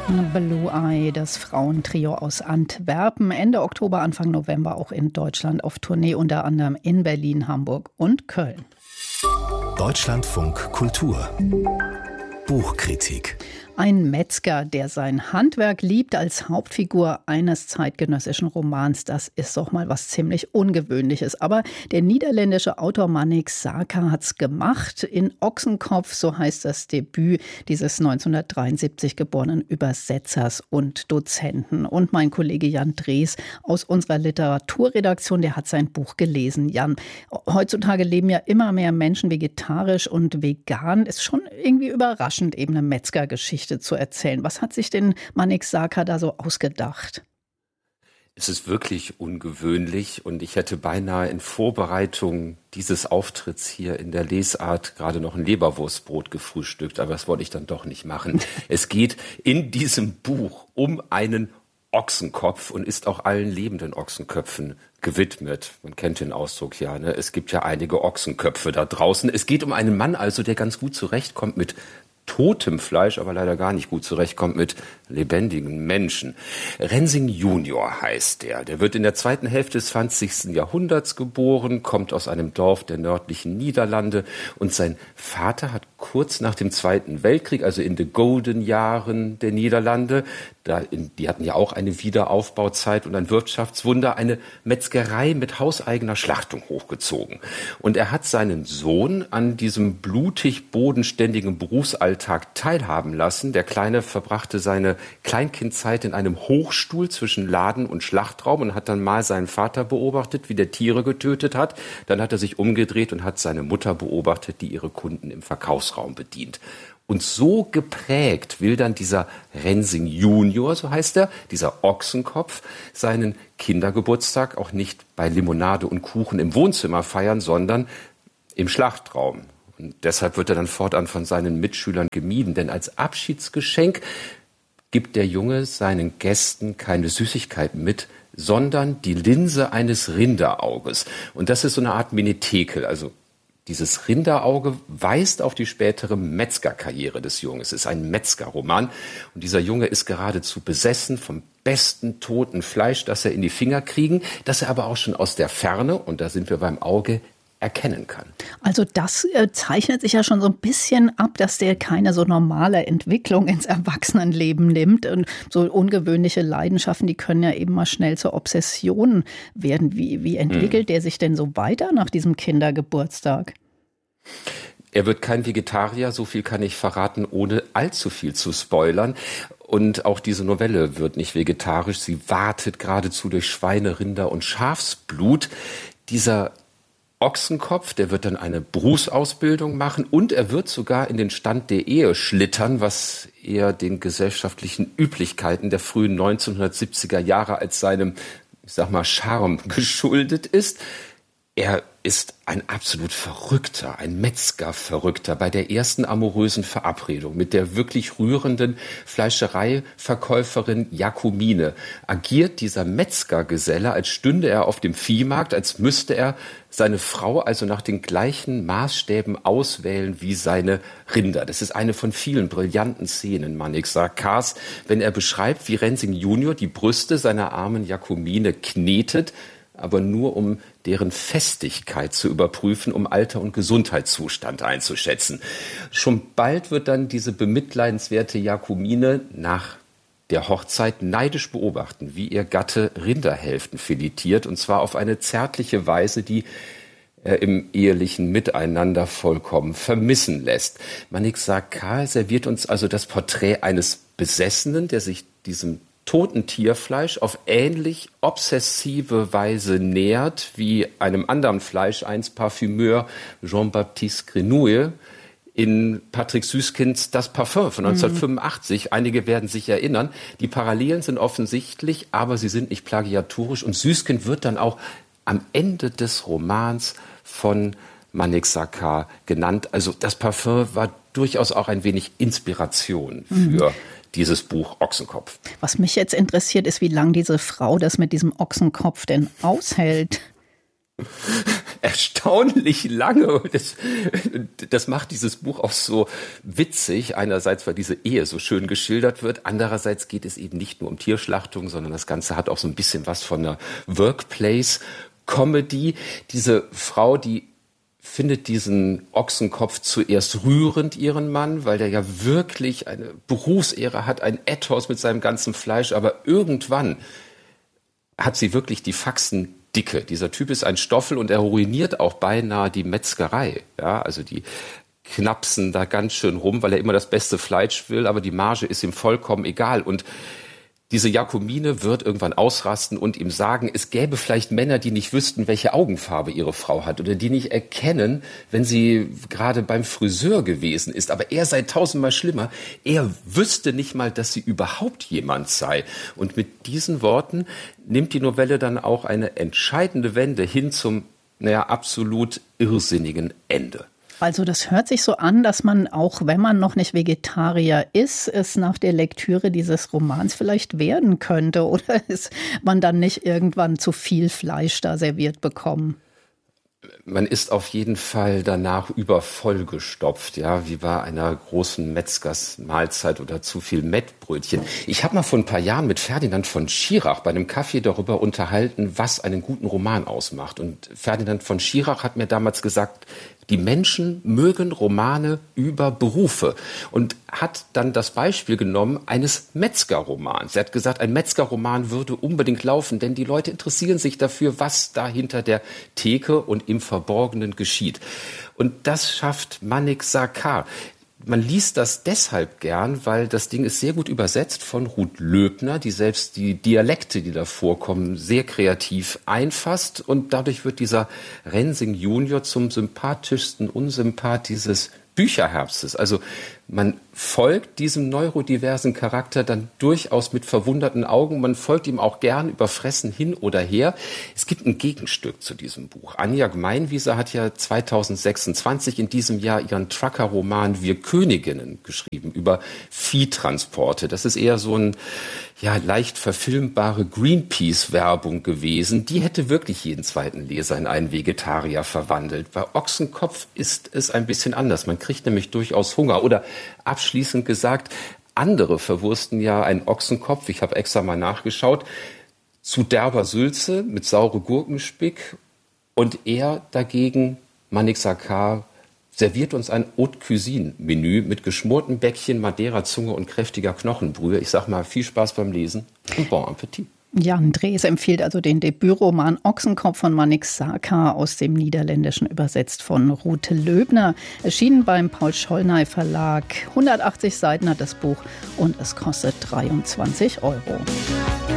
Blue Eye, das Frauentrio aus Antwerpen, Ende Oktober, Anfang November auch in Deutschland auf Tournee, unter anderem in Berlin, Hamburg und Köln. Deutschlandfunk Kultur Buchkritik. Ein Metzger, der sein Handwerk liebt, als Hauptfigur eines zeitgenössischen Romans, das ist doch mal was ziemlich Ungewöhnliches. Aber der niederländische Autor Manik Sarka hat's gemacht. In Ochsenkopf, so heißt das Debüt dieses 1973 geborenen Übersetzers und Dozenten. Und mein Kollege Jan Drees aus unserer Literaturredaktion, der hat sein Buch gelesen. Jan, heutzutage leben ja immer mehr Menschen vegetarisch und vegan. Ist schon irgendwie überraschend, eben eine Metzgergeschichte zu erzählen. Was hat sich denn Manik Sarka da so ausgedacht? Es ist wirklich ungewöhnlich und ich hätte beinahe in Vorbereitung dieses Auftritts hier in der Lesart gerade noch ein Leberwurstbrot gefrühstückt, aber das wollte ich dann doch nicht machen. Es geht in diesem Buch um einen Ochsenkopf und ist auch allen lebenden Ochsenköpfen gewidmet. Man kennt den Ausdruck ja, ne? Es gibt ja einige Ochsenköpfe da draußen. Es geht um einen Mann also, der ganz gut zurechtkommt mit totem Fleisch, aber leider gar nicht gut zurechtkommt mit lebendigen Menschen. Rensing Junior heißt der. Der wird in der zweiten Hälfte des 20. Jahrhunderts geboren, kommt aus einem Dorf der nördlichen Niederlande und sein Vater hat kurz nach dem Zweiten Weltkrieg, also in den Golden Jahren der Niederlande, die hatten ja auch eine Wiederaufbauzeit und ein Wirtschaftswunder, eine Metzgerei mit hauseigener Schlachtung hochgezogen. Und er hat seinen Sohn an diesem blutig bodenständigen Berufsalltag teilhaben lassen. Der Kleine verbrachte seine Kleinkindzeit in einem Hochstuhl zwischen Laden und Schlachtraum und hat dann mal seinen Vater beobachtet, wie der Tiere getötet hat. Dann hat er sich umgedreht und hat seine Mutter beobachtet, die ihre Kunden im Verkaufsraum bedient. Und so geprägt will dann dieser Rensing Junior, so heißt er, dieser Ochsenkopf, seinen Kindergeburtstag auch nicht bei Limonade und Kuchen im Wohnzimmer feiern, sondern im Schlachtraum. Und deshalb wird er dann fortan von seinen Mitschülern gemieden, denn als Abschiedsgeschenk gibt der Junge seinen Gästen keine Süßigkeiten mit, sondern die Linse eines Rinderauges. Und das ist so eine Art Menetekel, also dieses Rinderauge weist auf die spätere Metzgerkarriere des Jungen. Es ist ein Metzgerroman und dieser Junge ist geradezu besessen vom besten toten Fleisch, das er in die Finger kriegen, das er aber auch schon aus der Ferne, und da sind wir beim Auge, erkennen kann. Also das zeichnet sich ja schon so ein bisschen ab, dass der keine so normale Entwicklung ins Erwachsenenleben nimmt. Und so ungewöhnliche Leidenschaften, die können ja eben mal schnell zur Obsession werden. Wie entwickelt der sich denn so weiter nach diesem Kindergeburtstag? Er wird kein Vegetarier, so viel kann ich verraten, ohne allzu viel zu spoilern. Und auch diese Novelle wird nicht vegetarisch. Sie wartet geradezu durch Schweine, Rinder und Schafsblut. Dieser Ochsenkopf, der wird dann eine Berufsausbildung machen und er wird sogar in den Stand der Ehe schlittern, was eher den gesellschaftlichen Üblichkeiten der frühen 1970er Jahre als seinem, ich sag mal, Charme geschuldet ist. Er ist ein absolut Verrückter, ein Metzgerverrückter. Bei der ersten amorösen Verabredung mit der wirklich rührenden Fleischereiverkäuferin Jakobine agiert dieser Metzgergeselle, als stünde er auf dem Viehmarkt, als müsste er seine Frau also nach den gleichen Maßstäben auswählen wie seine Rinder. Das ist eine von vielen brillanten Szenen Manik Sarkas, wenn er beschreibt, wie Rensing Junior die Brüste seiner armen Jakobine knetet, aber nur um deren Festigkeit zu überprüfen, um Alter und Gesundheitszustand einzuschätzen. Schon bald wird dann diese bemitleidenswerte Jakobine nach der Hochzeit neidisch beobachten, wie ihr Gatte Rinderhälften filetiert, und zwar auf eine zärtliche Weise, die er im ehelichen Miteinander vollkommen vermissen lässt. Manik Sarkar serviert uns also das Porträt eines Besessenen, der sich diesem toten Tierfleisch auf ähnlich obsessive Weise nähert wie einem anderen Fleischeins Parfümeur Jean-Baptiste Grenouille in Patrick Süskind's Das Parfum von 1985. Einige werden sich erinnern. Die Parallelen sind offensichtlich, aber sie sind nicht plagiatorisch. Und Süskind wird dann auch am Ende des Romans von Manik Sarkar genannt. Also das Parfum war durchaus auch ein wenig Inspiration für dieses Buch Ochsenkopf. Was mich jetzt interessiert, ist, wie lange diese Frau das mit diesem Ochsenkopf denn aushält. erstaunlich lange. Das macht dieses Buch auch so witzig. Einerseits, weil diese Ehe so schön geschildert wird. Andererseits geht es eben nicht nur um Tierschlachtung, sondern das Ganze hat auch so ein bisschen was von einer Workplace-Comedy. Diese Frau, die findet diesen Ochsenkopf zuerst rührend, ihren Mann, weil der ja wirklich eine Berufsehre hat, ein Ethos mit seinem ganzen Fleisch. Aber irgendwann hat sie wirklich die Faxen dicke. Dieser Typ ist ein Stoffel und er ruiniert auch beinahe die Metzgerei. Ja, also die knapsen da ganz schön rum, weil er immer das beste Fleisch will, aber die Marge ist ihm vollkommen egal. Und diese Jakobine wird irgendwann ausrasten und ihm sagen, es gäbe vielleicht Männer, die nicht wüssten, welche Augenfarbe ihre Frau hat oder die nicht erkennen, wenn sie gerade beim Friseur gewesen ist. Aber er sei tausendmal schlimmer. Er wüsste nicht mal, dass sie überhaupt jemand sei. Und mit diesen Worten nimmt die Novelle dann auch eine entscheidende Wende hin zum, absolut irrsinnigen Ende. Also das hört sich so an, dass man, auch wenn man noch nicht Vegetarier ist, es nach der Lektüre dieses Romans vielleicht werden könnte. Oder ist man dann nicht irgendwann zu viel Fleisch da serviert bekommen? Man ist auf jeden Fall danach übervollgestopft, ja, wie bei einer großen Metzgersmahlzeit oder zu viel Mettbrötchen. Ich habe mal vor ein paar Jahren mit Ferdinand von Schirach bei einem Kaffee darüber unterhalten, was einen guten Roman ausmacht. Und Ferdinand von Schirach hat mir damals gesagt, die Menschen mögen Romane über Berufe und hat dann das Beispiel genommen eines Metzgerromans. Er hat gesagt, ein Metzgerroman würde unbedingt laufen, denn die Leute interessieren sich dafür, was da hinter der Theke und im Verborgenen geschieht. Und das schafft Manik Sarkar. Man liest das deshalb gern, weil das Ding ist sehr gut übersetzt von Ruth Löbner, die selbst die Dialekte, die da vorkommen, sehr kreativ einfasst. Und dadurch wird dieser Rensing Junior zum sympathischsten Unsympath dieses Bücherherbstes. Also man folgt diesem neurodiversen Charakter dann durchaus mit verwunderten Augen. Man folgt ihm auch gern überfressen hin oder her. Es gibt ein Gegenstück zu diesem Buch. Anja Gemeinwieser hat ja 2026 in diesem Jahr ihren Trucker-Roman Wir Königinnen geschrieben über Viehtransporte. Das ist eher so ein leicht verfilmbare Greenpeace-Werbung gewesen. Die hätte wirklich jeden zweiten Leser in einen Vegetarier verwandelt. Bei Ochsenkopf ist es ein bisschen anders. Man kriegt nämlich durchaus Hunger. Oder abschließend gesagt, andere verwursten ja einen Ochsenkopf, ich habe extra mal nachgeschaut, zu derber Sülze mit saure Gurkenspick. Und er dagegen, Manik Sarkar, serviert uns ein Haute-Cuisine-Menü mit geschmorten Bäckchen, Madeira-Zunge und kräftiger Knochenbrühe. Ich sag mal, viel Spaß beim Lesen und bon Appetit. Jan Drees empfiehlt also den Debütroman Ochsenkopf von Manik Sarkar, aus dem Niederländischen übersetzt von Ruth Löbner. Erschienen beim Paul Schollnay Verlag. 180 Seiten hat das Buch und es kostet 23 €.